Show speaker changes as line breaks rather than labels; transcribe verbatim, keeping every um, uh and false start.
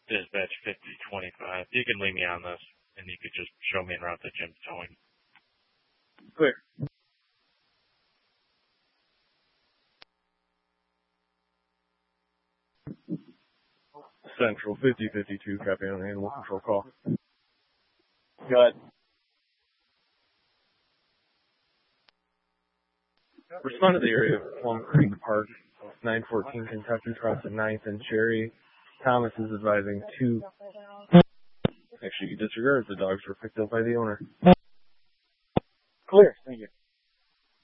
Dispatch fifty twenty-five. You can leave me on this, and you could just show me en route to Jim's towing.
Clear. Central fifty fifty-two, copy on animal control call.
Go ahead.
Respond to the area of Plum Creek Park, nine fourteen Kentucky, crossing ninth and Cherry. Thomas is advising two. Actually, you disregard the dogs were picked up by the owner.
Clear. Thank you.